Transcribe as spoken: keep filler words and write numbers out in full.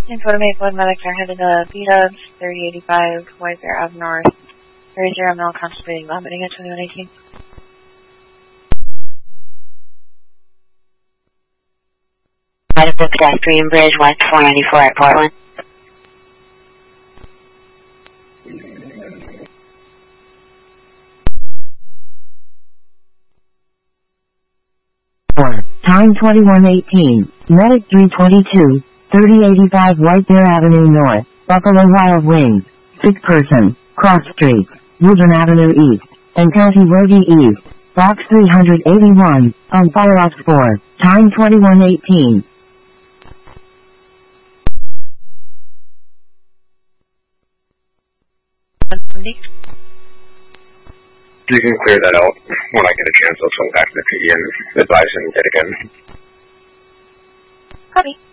And Photo Maple and Medic are headed to B-Dubs, thirty eighty-five, White Bear Ave North, thirty zero mil, contemplating vomiting at twenty-one eighteen. Out of the pedestrian bridge, west four ninety-four at Portland. Time twenty-one eighteen. Medic three twenty-two, thirty eighty-five White Bear Avenue North, Buffalo Wild Wings. Sick person, cross streets, Woodland Avenue East, and County Road East. Box three eighty-one, on Fire Ops four. Time twenty-one eighteen. You can clear that out when I get a chance. I'll swing back to the P D and advise him yet again. Copy.